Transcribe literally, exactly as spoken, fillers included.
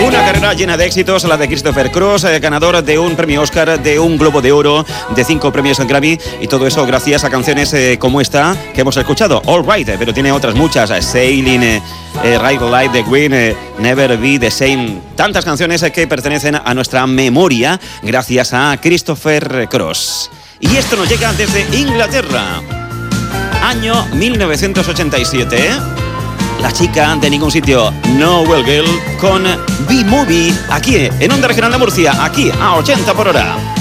Una carrera llena de éxitos, la de Christopher Cross, eh, ganador de un premio Oscar, de un Globo de Oro, de cinco premios Grammy, y todo eso gracias a canciones eh, como esta que hemos escuchado, All Right, eh, pero tiene otras muchas, eh, Sailing, eh, eh, Ride Like the Wind, eh, Never Be the Same, tantas canciones eh, que pertenecen a nuestra memoria gracias a Christopher Cross. Y esto nos llega desde Inglaterra, año mil novecientos ochenta y siete, ¿eh? La chica de ningún sitio, Noel Gale, con B-Movie, aquí en Onda Regional de Murcia, aquí a ochenta por hora.